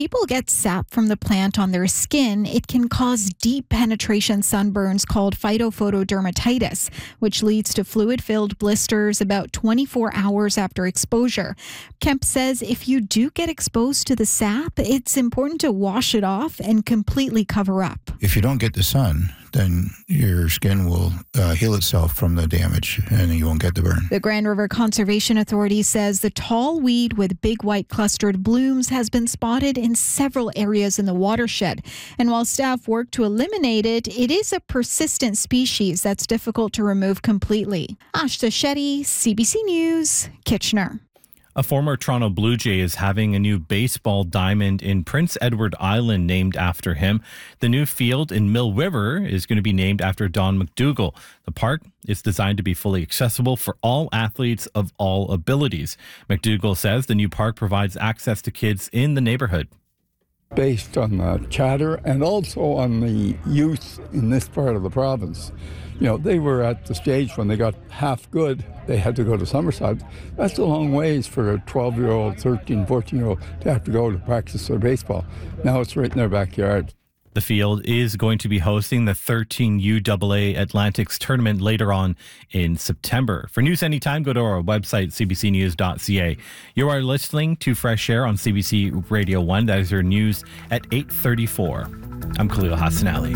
People get sap from the plant on their skin, it can cause deep penetration sunburns called phytophotodermatitis, which leads to fluid-filled blisters about 24 hours after exposure. Kemp says if you do get exposed to the sap, it's important to wash it off and completely cover up. If you don't get the sun, then your skin will heal itself from the damage and you won't get the burn. The Grand River Conservation Authority says the tall weed with big white clustered blooms has been spotted in several areas in the watershed. And while staff work to eliminate it, it is a persistent species that's difficult to remove completely. Ashta Shetty, CBC News, Kitchener. A former Toronto Blue Jay is having a new baseball diamond in Prince Edward Island named after him. The new field in Mill River is going to be named after Don McDougall. The park is designed to be fully accessible for all athletes of all abilities. McDougall says the new park provides access to kids in the neighborhood. Based on the chatter and also on the youth in this part of the province. You know, they were at the stage when they got half good, they had to go to Summerside. That's a long ways for a 12-year-old, 13, 14-year-old to have to go to practice their baseball. Now it's right in their backyard. The field is going to be hosting the 13 UAA Atlantics tournament later on in September. For news anytime, go to our website, cbcnews.ca. You are listening to Fresh Air on CBC Radio 1. That is your news at 8:34. I'm Khalil Hassan Ali.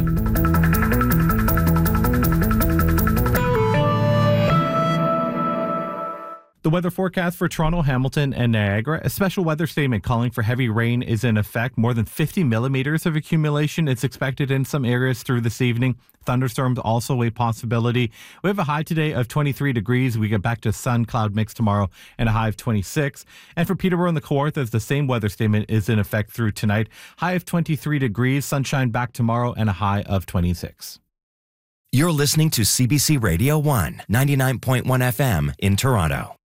The weather forecast for Toronto, Hamilton, and Niagara. A special weather statement calling for heavy rain is in effect. More than 50 millimeters of accumulation is expected in some areas through this evening. Thunderstorms also a possibility. We have a high today of 23 degrees. We get back to sun-cloud mix tomorrow and a high of 26. And for Peterborough and the Kawarthas, the same weather statement is in effect through tonight. High of 23 degrees, sunshine back tomorrow, and a high of 26. You're listening to CBC Radio 1, 99.1 FM in Toronto.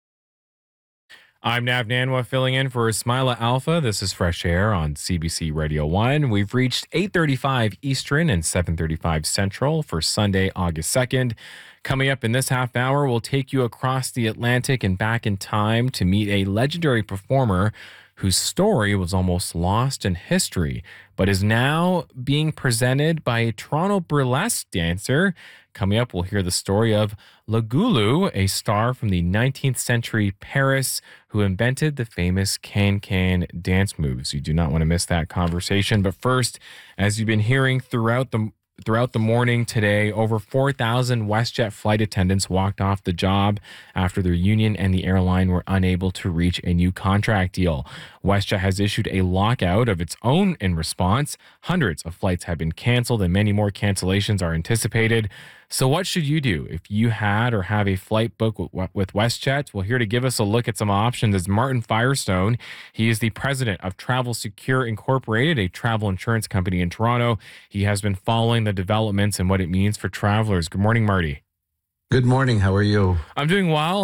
I'm Nav Nanwa filling in for Ismaila Alpha. This is Fresh Air on CBC Radio 1. We've reached 8:35 Eastern and 7:35 Central for Sunday, August 2nd. Coming up in this half hour, we'll take you across the Atlantic and back in time to meet a legendary performer whose story was almost lost in history, but is now being presented by a Toronto burlesque dancer. Coming up, we'll hear the story of Lagulu, a star from the 19th century Paris who invented the famous can-can dance moves. You do not want to miss that conversation. But first, as you've been hearing throughout the morning today, over 4,000 WestJet flight attendants walked off the job after their union and the airline were unable to reach a new contract deal. WestJet has issued a lockout of its own in response. Hundreds of flights have been canceled and many more cancellations are anticipated. So what should you do if you had or have a flight book with WestJet? Well, here to give us a look at some options is Martin Firestone. He is the president of Travel Secure Incorporated, a travel insurance company in Toronto. He has been following the developments and what it means for travelers. Good morning, Marty. Good morning. How are you? I'm doing well.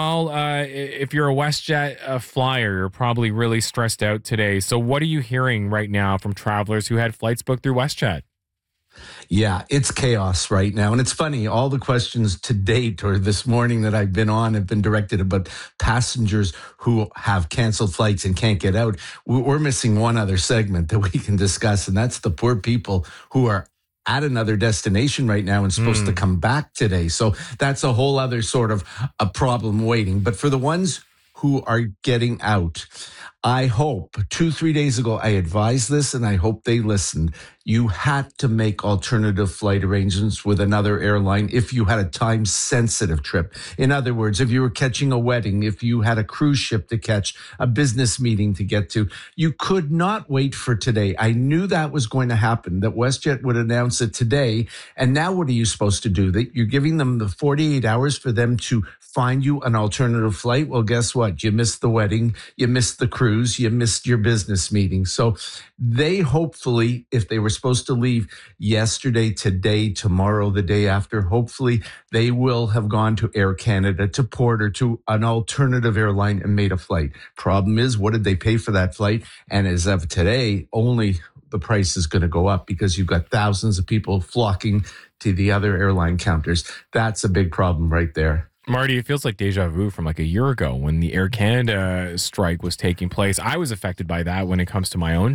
If you're a WestJet flyer, you're probably really stressed out today. So what are you hearing right now from travelers who had flights booked through WestJet? Yeah, it's chaos right now. And it's funny, all the questions to date or this morning that I've been on have been directed about passengers who have canceled flights and can't get out. We're missing one other segment that we can discuss, and that's the poor people who are at another destination right now and supposed to come back today. So that's a whole other sort of a problem waiting. But for the ones who are getting out, I hope 2-3 days ago, I advised this and I hope they listened. You had to make alternative flight arrangements with another airline if you had a time-sensitive trip. In other words, if you were catching a wedding, if you had a cruise ship to catch, a business meeting to get to, you could not wait for today. I knew that was going to happen, that WestJet would announce it today. And now what are you supposed to do? That you're giving them the 48 hours for them to find you an alternative flight? Well, guess what? You missed the wedding, you missed the cruise, you missed your business meeting. So they hopefully, if they were supposed to leave yesterday, today, tomorrow, the day after, hopefully they will have gone to Air Canada, to Porter, to an alternative airline and made a flight. Problem is, what did they pay for that flight? And as of today, only the price is going to go up because you've got thousands of people flocking to the other airline counters. That's a big problem right there. Marty, it feels like deja vu from like a year ago when the Air Canada strike was taking place. I was affected by that when it comes to my own